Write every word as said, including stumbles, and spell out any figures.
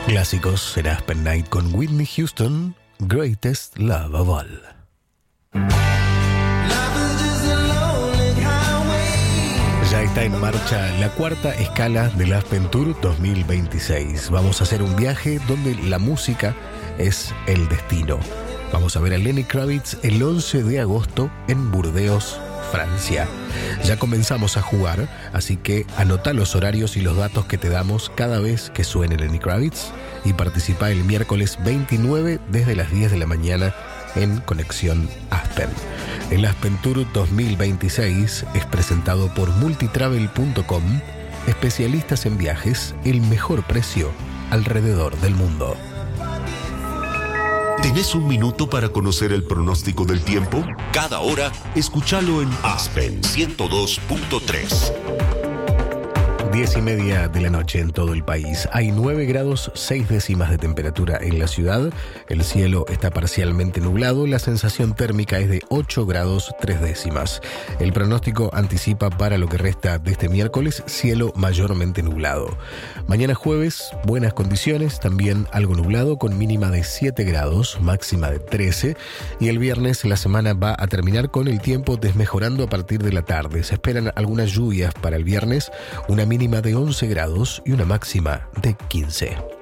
Clásicos en Aspen Night con Whitney Houston, Greatest Love of All. Ya está en marcha la cuarta escala del Aspen Tour dos mil veintiséis. Vamos a hacer un viaje donde la música es el destino. Vamos a ver a Lenny Kravitz el once de agosto en Burdeos, Francia. Ya comenzamos a jugar, así que anota los horarios y los datos que te damos cada vez que suene Lenny Kravitz y participa el miércoles veintinueve desde las diez de la mañana en Conexión Aspen. El Aspen Tour dos mil veintiséis es presentado por multitravel punto com, especialistas en viajes, el mejor precio alrededor del mundo. ¿Tenés un minuto para conocer el pronóstico del tiempo? Cada hora, escúchalo en Aspen ciento dos punto tres. Diez y media de la noche en todo el país. Hay nueve grados seis décimas de temperatura en la ciudad. El cielo está parcialmente nublado. La sensación térmica es de ocho grados tres décimas. El pronóstico anticipa para lo que resta de este miércoles cielo mayormente nublado. Mañana jueves, buenas condiciones, también algo nublado con mínima de siete grados, máxima de trece. Y el viernes la semana va a terminar con el tiempo desmejorando a partir de la tarde. Se esperan algunas lluvias para el viernes, una mínima de once grados y una máxima de quince.